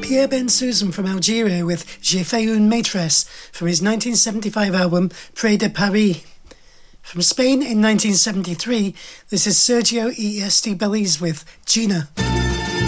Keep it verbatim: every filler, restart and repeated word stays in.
Pierre Bensusan from Algeria with J'ai fait une maîtresse from his nineteen seventy-five album Près de Paris. From Spain in nineteen seventy-three, this is Sergio E. Estibaliz with Gina.